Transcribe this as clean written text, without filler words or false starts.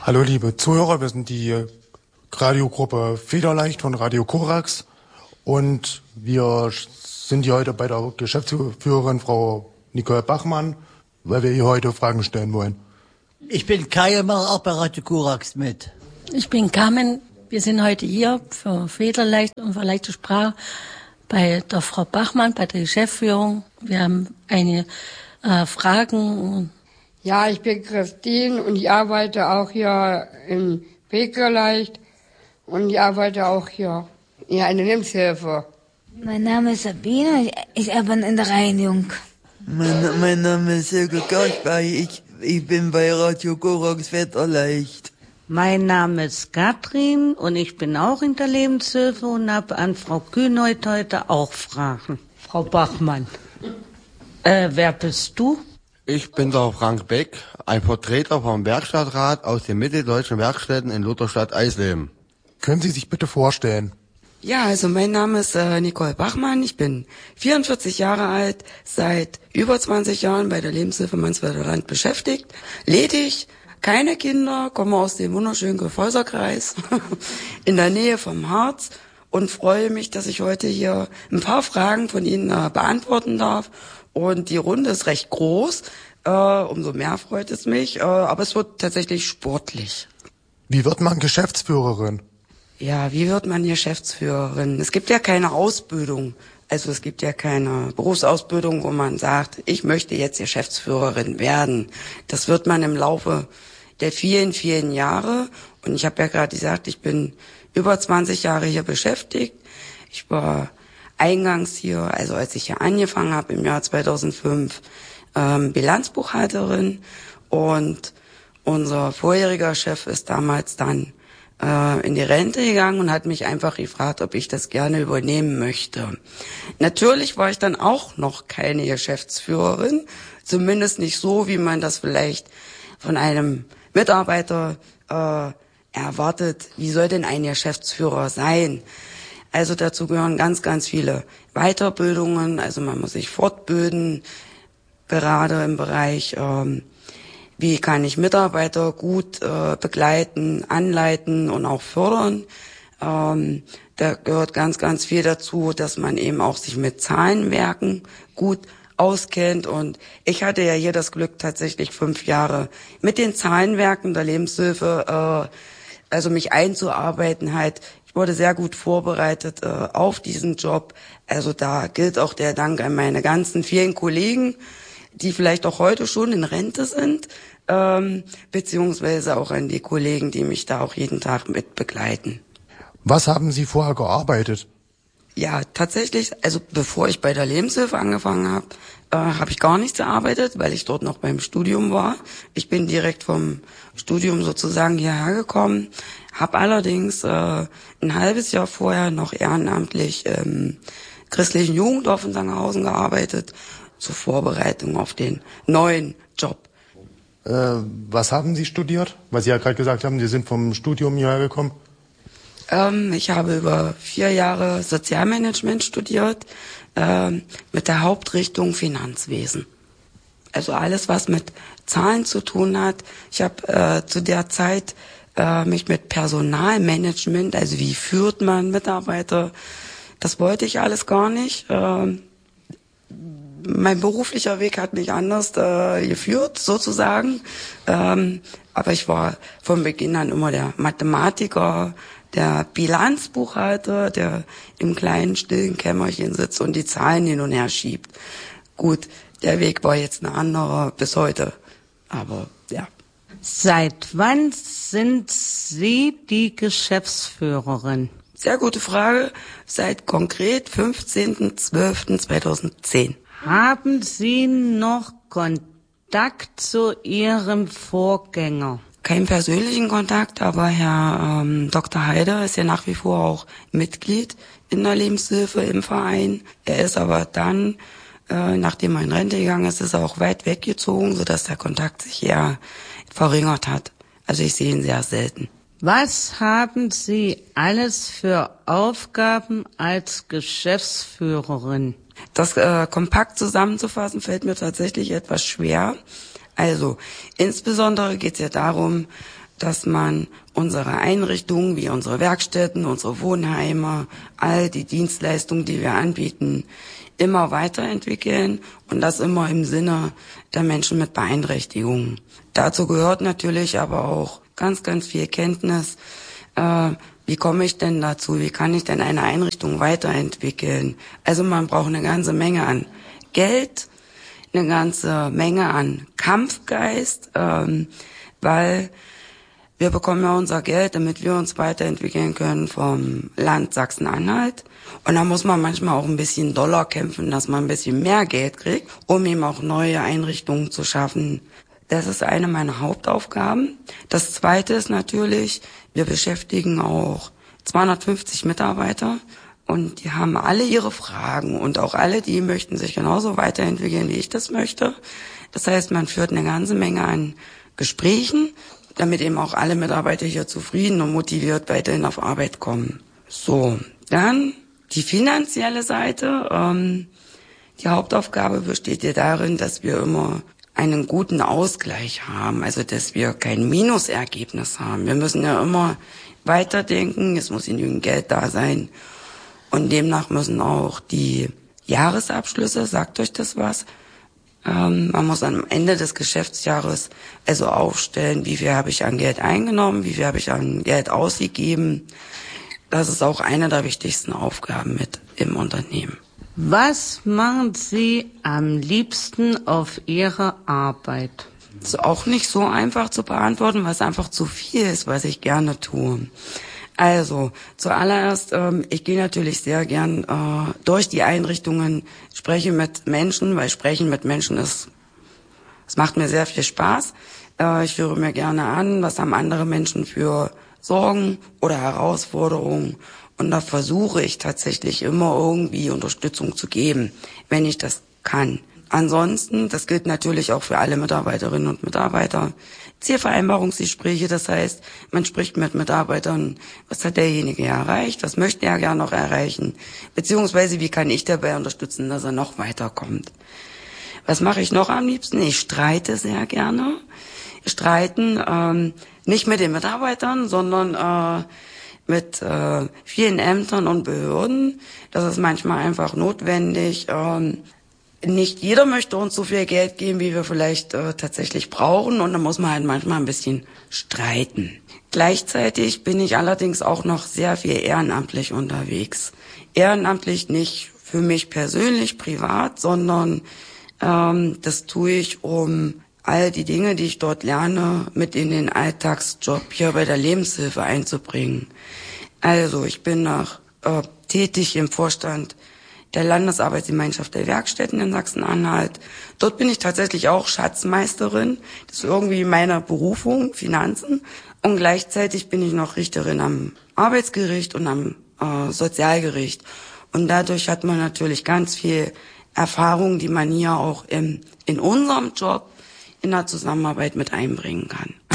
Hallo liebe Zuhörer, wir sind die Radiogruppe Federleicht von Radio Korax und wir sind hier heute bei der Geschäftsführerin Frau Nicole Bachmann, weil wir hier heute Fragen stellen wollen. Ich bin Kai, mache auch bei Radio Korax mit. Ich bin Carmen, wir sind heute hier für Federleicht und für leichte Sprache bei der Frau Bachmann, bei der Geschäftsführung. Wir haben einige Fragen. Ja, ich bin Christine und ich arbeite auch hier in Federleicht und ich arbeite auch hier in der Lebenshilfe. Mein Name ist Sabine, ich arbeite in der Reinigung. Mein Name ist Silke Gaschbei, ich bin bei Radio Korax Federleicht. Mein Name ist Katrin und ich bin auch in der Lebenshilfe und habe an Frau Kühnert heute auch Fragen. Frau Bachmann, wer bist du? Ich bin der Frank Beck, ein Vertreter vom Werkstattrat aus den mitteldeutschen Werkstätten in Lutherstadt-Eisleben. Können Sie sich bitte vorstellen? Ja, also mein Name ist Nicole Bachmann, ich bin 44 Jahre alt, seit über 20 Jahren bei der Lebenshilfe Mansfelder Land beschäftigt, ledig, keine Kinder, komme aus dem wunderschönen Gefäuserkreis in der Nähe vom Harz und freue mich, dass ich heute hier ein paar Fragen von Ihnen beantworten darf. Und die Runde ist recht groß, umso mehr freut es mich, aber es wird tatsächlich sportlich. Wie wird man Geschäftsführerin? Ja, wie wird man Geschäftsführerin? Es gibt ja keine Ausbildung, also es gibt ja keine Berufsausbildung, wo man sagt, ich möchte jetzt Geschäftsführerin werden. Das wird man im Laufe der vielen, vielen Jahre. Und ich habe ja gerade gesagt, ich bin über 20 Jahre hier beschäftigt. Ich war eingangs hier, also als ich hier angefangen habe im Jahr 2005, Bilanzbuchhalterin und unser vorheriger Chef ist damals dann in die Rente gegangen und hat mich einfach gefragt, ob ich das gerne übernehmen möchte. Natürlich war ich dann auch noch keine Geschäftsführerin, zumindest nicht so, wie man das vielleicht von einem Mitarbeiter erwartet. Wie soll denn ein Geschäftsführer sein? Also dazu gehören ganz, ganz viele Weiterbildungen. Also man muss sich fortbilden, gerade im Bereich, wie kann ich Mitarbeiter gut begleiten, anleiten und auch fördern. Da gehört ganz, ganz viel dazu, dass man eben auch sich mit Zahlenwerken gut auskennt. Und ich hatte ja hier das Glück, tatsächlich 5 Jahre mit den Zahlenwerken der Lebenshilfe, also mich einzuarbeiten halt. Ich wurde sehr gut vorbereitet auf diesen Job. Also da gilt auch der Dank an meine ganzen vielen Kollegen, die vielleicht auch heute schon in Rente sind, beziehungsweise auch an die Kollegen, die mich da auch jeden Tag mit begleiten. Was haben Sie vorher gearbeitet? Ja, tatsächlich, also bevor ich bei der Lebenshilfe angefangen habe, habe ich gar nichts gearbeitet, weil ich dort noch beim Studium war. Ich bin direkt vom Studium sozusagen hierher gekommen, habe allerdings ein halbes Jahr vorher noch ehrenamtlich im christlichen Jugenddorf in Sangerhausen gearbeitet, zur Vorbereitung auf den neuen Job. Was haben Sie studiert? Weil Sie ja gerade gesagt haben, Sie sind vom Studium hierher gekommen. Ich habe über 4 Jahre Sozialmanagement studiert, mit der Hauptrichtung Finanzwesen. Also alles, was mit Zahlen zu tun hat. Ich habe zu der Zeit mich mit Personalmanagement, also wie führt man Mitarbeiter, das wollte ich alles gar nicht. Mein beruflicher Weg hat mich anders geführt, sozusagen. Aber ich war von Beginn an immer der Mathematiker, der Bilanzbuchhalter, der im kleinen, stillen Kämmerchen sitzt und die Zahlen hin und her schiebt. Gut, der Weg war jetzt ein anderer bis heute. Aber ja. Seit wann sind Sie die Geschäftsführerin? Sehr gute Frage. Seit konkret 15.12.2010. Haben Sie noch Kontakt zu Ihrem Vorgänger? Keinen persönlichen Kontakt, aber Herr Dr. Heider ist ja nach wie vor auch Mitglied in der Lebenshilfe im Verein. Er ist aber dann, nachdem er in Rente gegangen ist, ist er auch weit weggezogen, sodass der Kontakt sich eher verringert hat. Also ich sehe ihn sehr selten. Was haben Sie alles für Aufgaben als Geschäftsführerin? Das kompakt zusammenzufassen fällt mir tatsächlich etwas schwer. Also insbesondere geht es ja darum, dass man unsere Einrichtungen wie unsere Werkstätten, unsere Wohnheime, all die Dienstleistungen, die wir anbieten, immer weiterentwickeln und das immer im Sinne der Menschen mit Beeinträchtigungen. Dazu gehört natürlich aber auch ganz, ganz viel Kenntnis. Wie komme ich denn dazu? Wie kann ich denn eine Einrichtung weiterentwickeln? Also man braucht eine ganze Menge an Geld, eine ganze Menge an Kampfgeist, weil wir bekommen ja unser Geld, damit wir uns weiterentwickeln können vom Land Sachsen-Anhalt. Und da muss man manchmal auch ein bisschen Dollar kämpfen, dass man ein bisschen mehr Geld kriegt, um eben auch neue Einrichtungen zu schaffen. Das ist eine meiner Hauptaufgaben. Das zweite ist natürlich, wir beschäftigen auch 250 Mitarbeiter und die haben alle ihre Fragen und auch alle, die möchten sich genauso weiterentwickeln, wie ich das möchte. Das heißt, man führt eine ganze Menge an Gesprächen, damit eben auch alle Mitarbeiter hier zufrieden und motiviert weiterhin auf Arbeit kommen. So, dann die finanzielle Seite. Die Hauptaufgabe besteht ja darin, dass wir immer einen guten Ausgleich haben, also dass wir kein Minusergebnis haben. Wir müssen ja immer weiterdenken, es muss genügend Geld da sein und demnach müssen auch die Jahresabschlüsse, sagt euch das was? Man muss am Ende des Geschäftsjahres also aufstellen, wie viel habe ich an Geld eingenommen, wie viel habe ich an Geld ausgegeben. Das ist auch eine der wichtigsten Aufgaben mit im Unternehmen. Was machen Sie am liebsten auf Ihrer Arbeit? Das ist auch nicht so einfach zu beantworten, weil es einfach zu viel ist, was ich gerne tue. Also, zuallererst, ich gehe natürlich sehr gern durch die Einrichtungen, spreche mit Menschen, weil Sprechen mit Menschen es macht mir sehr viel Spaß. Ich höre mir gerne an, was haben andere Menschen für Sorgen oder Herausforderungen. Und da versuche ich tatsächlich immer irgendwie Unterstützung zu geben, wenn ich das kann. Ansonsten, das gilt natürlich auch für alle Mitarbeiterinnen und Mitarbeiter, Zielvereinbarungsgespräche, das heißt, man spricht mit Mitarbeitern, was hat derjenige erreicht, was möchte er gerne noch erreichen, beziehungsweise wie kann ich dabei unterstützen, dass er noch weiterkommt. Was mache ich noch am liebsten? Ich streite sehr gerne. Streiten, nicht mit den Mitarbeitern, sondern mit vielen Ämtern und Behörden. Das ist manchmal einfach notwendig. Nicht jeder möchte uns so viel Geld geben, wie wir vielleicht tatsächlich brauchen. Und da muss man halt manchmal ein bisschen streiten. Gleichzeitig bin ich allerdings auch noch sehr viel ehrenamtlich unterwegs. Ehrenamtlich nicht für mich persönlich, privat, sondern das tue ich, um all die Dinge, die ich dort lerne, mit in den Alltagsjob hier bei der Lebenshilfe einzubringen. Also ich bin noch tätig im Vorstand der Landesarbeitsgemeinschaft der Werkstätten in Sachsen-Anhalt. Dort bin ich tatsächlich auch Schatzmeisterin. Das ist irgendwie meine Berufung, Finanzen. Und gleichzeitig bin ich noch Richterin am Arbeitsgericht und am Sozialgericht. Und dadurch hat man natürlich ganz viel Erfahrung, die man hier auch in unserem Job in der Zusammenarbeit mit einbringen kann.